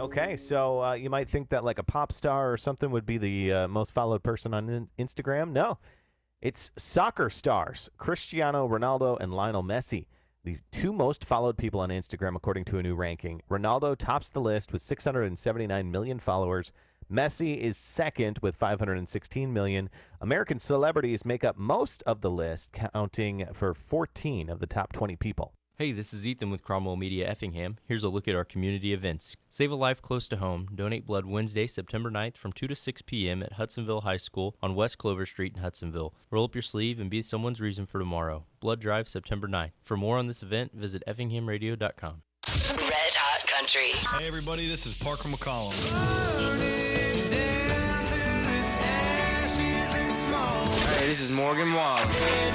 Okay, so you might think that like a pop star or something would be the most followed person on Instagram. No, it's soccer stars, Cristiano Ronaldo and Lionel Messi, the two most followed people on Instagram according to a new ranking. Ronaldo tops the list with 679 million followers. Messi is second with 516 million. American celebrities make up most of the list, counting for 14 of the top 20 people. Hey, this is Ethan with Cromwell Media Effingham. Here's a look at our community events. Save a life close to home. Donate blood Wednesday, September 9th from 2 to 6 p.m. at Hudsonville High School on West Clover Street in Hudsonville. Roll up your sleeve and be someone's reason for tomorrow. Blood Drive, September 9th. For more on this event, visit effinghamradio.com. Red Hot Country. Hey, everybody, this is Parker McCollum. Hey, this is Morgan Wallen.